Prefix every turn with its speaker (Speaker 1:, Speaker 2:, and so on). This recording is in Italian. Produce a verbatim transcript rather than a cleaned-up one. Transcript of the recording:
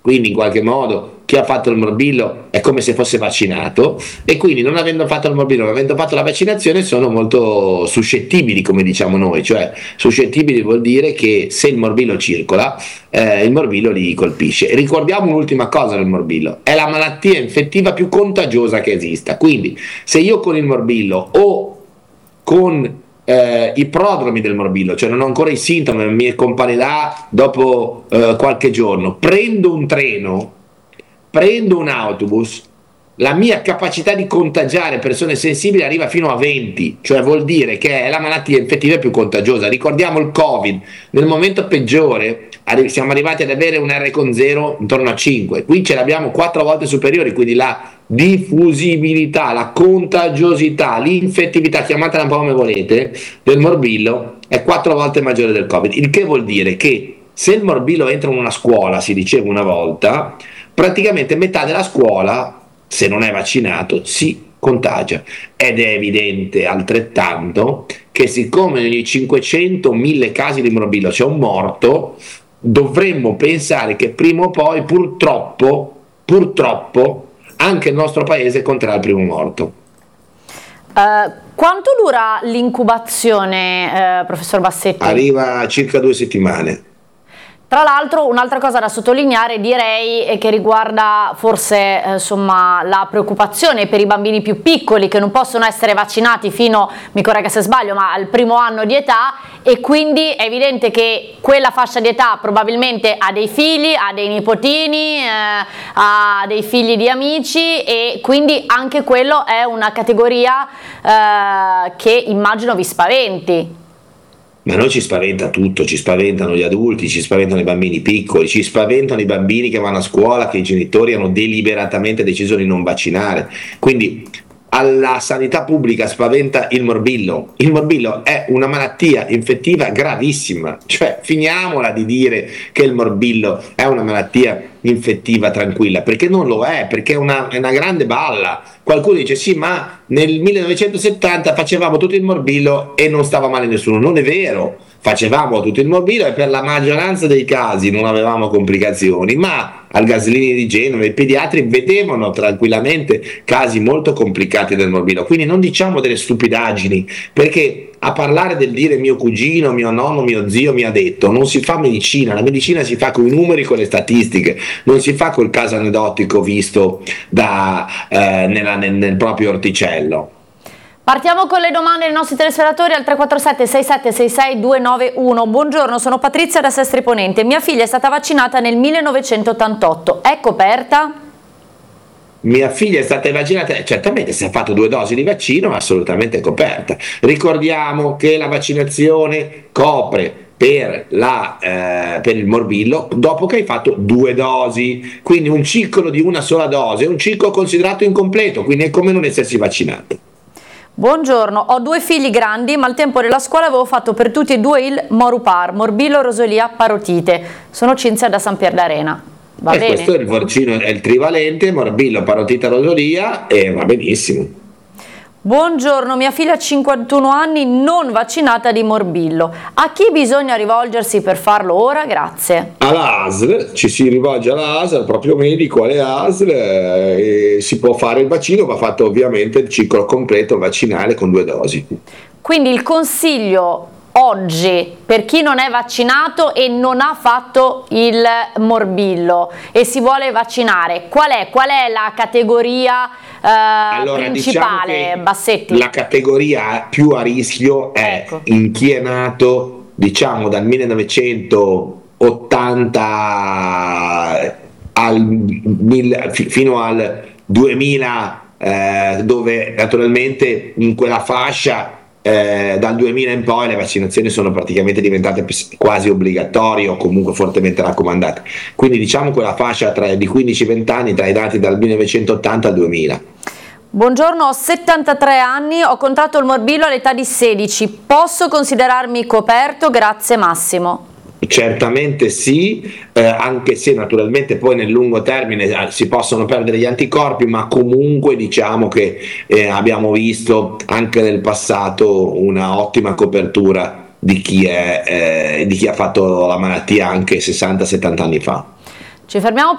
Speaker 1: quindi in qualche modo chi ha fatto il morbillo è come se fosse vaccinato, e quindi non avendo fatto il morbillo, non avendo fatto la vaccinazione, sono molto suscettibili, come diciamo noi, cioè suscettibili vuol dire che se il morbillo circola, eh, il morbillo li colpisce. Ricordiamo un'ultima cosa del morbillo: è la malattia infettiva più contagiosa che esista, quindi se io con il morbillo o con eh, i prodromi del morbillo, cioè non ho ancora i sintomi, mi comparirà dopo eh, qualche giorno, prendo un treno, prendo un autobus, la mia capacità di contagiare persone sensibili arriva fino a venti, cioè vuol dire che è la malattia infettiva più contagiosa. Ricordiamo il Covid, nel momento peggiore siamo arrivati ad avere un R con zero intorno a cinque, qui ce l'abbiamo quattro volte superiori, quindi la diffusibilità, la contagiosità, l'infettività, chiamatela un po' come volete, del morbillo è quattro volte maggiore del Covid, il che vuol dire che se il morbillo entra in una scuola, si diceva una volta, praticamente metà della scuola, se non è vaccinato, si contagia. Ed è evidente altrettanto che siccome ogni cinquecento mille casi di morbillo c'è un morto, dovremmo pensare che prima o poi purtroppo, purtroppo anche il nostro paese conterà il primo morto.
Speaker 2: Uh, quanto dura l'incubazione, uh, professor Bassetti?
Speaker 1: Arriva a circa due settimane.
Speaker 2: Tra l'altro un'altra cosa da sottolineare direi è che riguarda forse eh, insomma, la preoccupazione per i bambini più piccoli che non possono essere vaccinati fino, mi corregga se sbaglio, ma al primo anno di età, e quindi è evidente che quella fascia di età probabilmente ha dei figli, ha dei nipotini, eh, ha dei figli di amici, e quindi anche quello è una categoria eh, che immagino vi spaventi.
Speaker 1: Ma a noi ci spaventa tutto, ci spaventano gli adulti, ci spaventano i bambini piccoli, ci spaventano i bambini che vanno a scuola, che i genitori hanno deliberatamente deciso di non vaccinare. Quindi alla sanità pubblica spaventa il morbillo. Il morbillo è una malattia infettiva gravissima, cioè finiamola di dire che il morbillo è una malattia infettiva tranquilla, perché non lo è, perché è una, è una grande balla. Qualcuno dice sì, ma nel millenovecentosettanta facevamo tutto il morbillo e non stava male nessuno. Non è vero, facevamo tutto il morbillo e per la maggioranza dei casi non avevamo complicazioni, ma al Gaslini di Genova i pediatri vedevano tranquillamente casi molto complicati del morbillo. Quindi non diciamo delle stupidaggini, perché a parlare del dire mio cugino, mio nonno, mio zio mi ha detto, non si fa medicina, la medicina si fa con i numeri, con le statistiche, non si fa col caso aneddotico visto da, eh, nella, nel, nel proprio orticello.
Speaker 2: Partiamo con le domande dei nostri telespettatori al tre quattro sette sei sette sei sei due nove uno. Buongiorno, sono Patrizia da Sestri Ponente. Mia figlia è stata vaccinata nel millenovecentottantotto, è coperta?
Speaker 1: Mia figlia è stata vaccinata, certamente se ha fatto due dosi di vaccino assolutamente coperta. Ricordiamo che la vaccinazione copre per, la, eh, per il morbillo dopo che hai fatto due dosi, quindi un ciclo di una sola dose è un ciclo considerato incompleto, quindi è come non essersi vaccinato.
Speaker 2: Buongiorno, ho due figli grandi, ma al tempo della scuola avevo fatto per tutti e due il Morupar, morbillo, rosolia, parotite. Sono Cinzia da San Pier d'Arena. Va
Speaker 1: eh,
Speaker 2: bene?
Speaker 1: Questo è il vaccino, è il trivalente, morbillo, parotite, rosolia, e va benissimo.
Speaker 2: Buongiorno, mia figlia ha cinquantuno anni, non vaccinata di morbillo. A chi bisogna rivolgersi per farlo ora? Grazie.
Speaker 1: Alla A S L, ci si rivolge alla A S L, al proprio medico, alle A S L, eh, e si può fare il vaccino, va fatto ovviamente il ciclo completo vaccinale con due dosi.
Speaker 2: Quindi il consiglio oggi per chi non è vaccinato e non ha fatto il morbillo e si vuole vaccinare, qual è, qual è la categoria eh,
Speaker 1: allora,
Speaker 2: principale,
Speaker 1: diciamo
Speaker 2: Bassetti?
Speaker 1: La categoria più a rischio è
Speaker 2: ecco.
Speaker 1: in chi è nato diciamo dal millenovecentottanta al, fino al duemila, eh, dove naturalmente in quella fascia Eh, dal duemila in poi le vaccinazioni sono praticamente diventate quasi obbligatorie o comunque fortemente raccomandate, quindi diciamo quella fascia tra, di quindici venti anni tra i dati dal millenovecentottanta al duemila.
Speaker 2: Buongiorno, ho settantatré anni, ho contratto il morbillo all'età di sedici, posso considerarmi coperto? Grazie Massimo.
Speaker 1: Certamente sì, eh, anche se naturalmente poi nel lungo termine eh, si possono perdere gli anticorpi, ma comunque diciamo che eh, abbiamo visto anche nel passato una ottima copertura di chi, è, eh, di chi ha fatto la malattia anche sessanta settanta anni fa.
Speaker 2: Ci fermiamo